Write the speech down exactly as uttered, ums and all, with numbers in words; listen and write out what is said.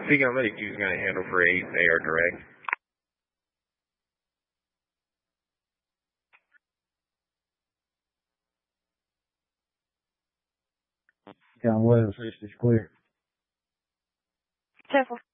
Seagull ninety-two is going to handle for eight, A R direct. Down west, is clear. ten four.